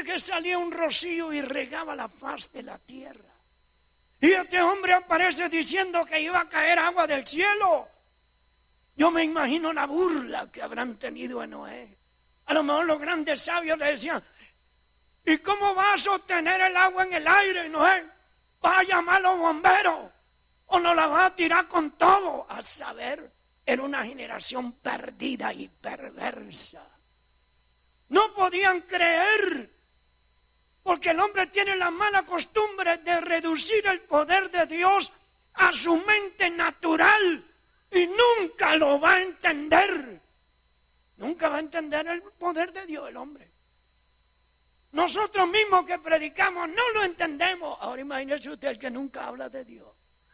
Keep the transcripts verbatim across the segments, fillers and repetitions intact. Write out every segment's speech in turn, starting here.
que salía un rocío y regaba la faz de la tierra. Y este hombre aparece diciendo que iba a caer agua del cielo. Yo me imagino la burla que habrán tenido a Noé. A lo mejor los grandes sabios le decían, ¿y cómo vas a sostener el agua en el aire, Noé? ¿Vas a llamar a los bomberos? ¿O nos la vas a tirar con todo? A saber, era una generación perdida y perversa. No podían creer, porque el hombre tiene la mala costumbre de reducir el poder de Dios a su mente natural y nunca lo va a entender. Nunca va a entender el poder de Dios el hombre. Nosotros mismos que predicamos no lo entendemos. Ahora imagínese usted el que nunca habla de Dios.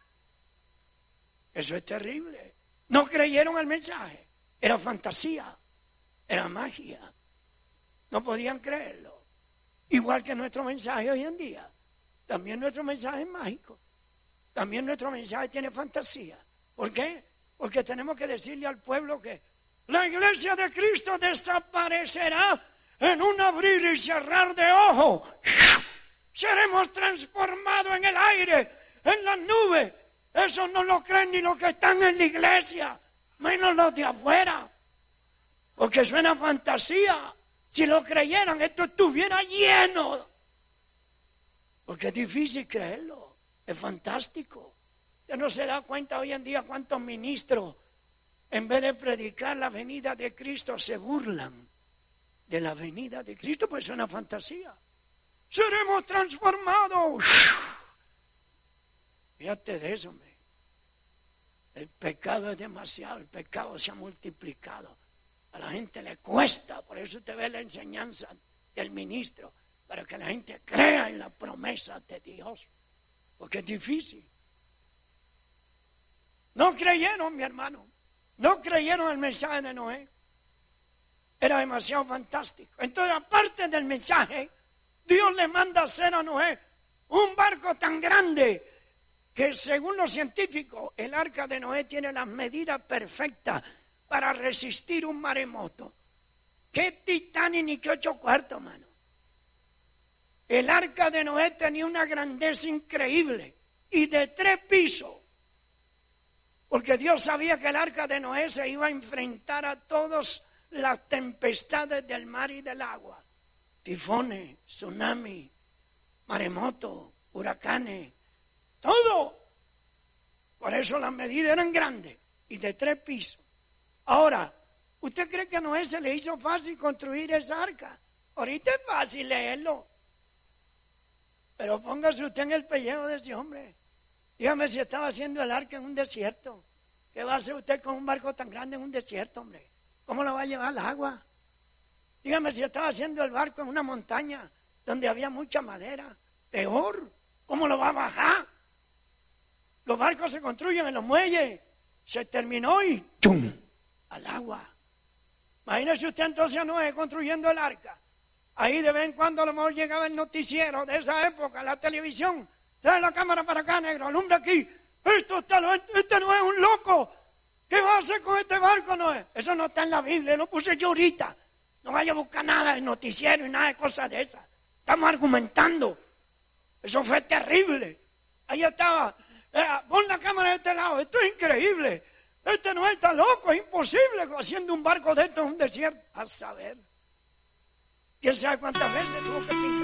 Eso es terrible. No creyeron el mensaje. Era fantasía. Era magia. No podían creerlo. Igual que nuestro mensaje hoy en día. También nuestro mensaje es mágico. También nuestro mensaje tiene fantasía. ¿Por qué? Porque tenemos que decirle al pueblo que la iglesia de Cristo desaparecerá en un abrir y cerrar de ojos. Seremos transformados en el aire, en las nubes. Eso no lo creen ni los que están en la iglesia, menos los de afuera. Porque suena fantasía. Si lo creyeran, esto estuviera lleno. Porque es difícil creerlo. Es fantástico. Usted no se da cuenta hoy en día cuántos ministros, en vez de predicar la venida de Cristo, se burlan de la venida de Cristo, pues es una fantasía. Seremos transformados. Fíjate de eso, hombre. El pecado es demasiado, el pecado se ha multiplicado. A la gente le cuesta, por eso usted ve la enseñanza del ministro, para que la gente crea en la promesa de Dios, porque es difícil. No creyeron, mi hermano, no creyeron el mensaje de Noé. Era demasiado fantástico. Entonces, aparte del mensaje, Dios le manda a hacer a Noé un barco tan grande que, según los científicos, el arca de Noé tiene las medidas perfectas para resistir un maremoto. ¿Qué Titanic ni qué ocho cuartos, mano? El arca de Noé tenía una grandeza increíble y de tres pisos. Porque Dios sabía que el arca de Noé se iba a enfrentar a todas las tempestades del mar y del agua. Tifones, tsunami, maremotos, huracanes, todo. Por eso las medidas eran grandes y de tres pisos. Ahora, ¿usted cree que a Noé se le hizo fácil construir esa arca? Ahorita es fácil leerlo. Pero póngase usted en el pellejo de ese hombre. Dígame si estaba haciendo el arca en un desierto. ¿Qué va a hacer usted con un barco tan grande en un desierto, hombre? ¿Cómo lo va a llevar al agua? Dígame si estaba haciendo el barco en una montaña donde había mucha madera. Peor, ¿cómo lo va a bajar? Los barcos se construyen en los muelles. Se terminó y ¡chum! Al agua. Imagínese usted entonces a Noé construyendo el arca. Ahí de vez en cuando a lo mejor llegaba el noticiero de esa época, la televisión. Trae la cámara para acá, negro, alumbra aquí. Esto está, este no es un loco. ¿Qué va a hacer con este barco, Noé? Eso no está en la Biblia, lo puse yo ahorita. No vaya a buscar nada de noticiero y nada de cosas de esas. Estamos argumentando. Eso fue terrible. Ahí estaba. Eh, pon la cámara de este lado. Esto es increíble. Este no está loco, es imposible haciendo un barco de esto en un desierto. A saber. ¿Quién sabe cuántas veces tuvo que pintar?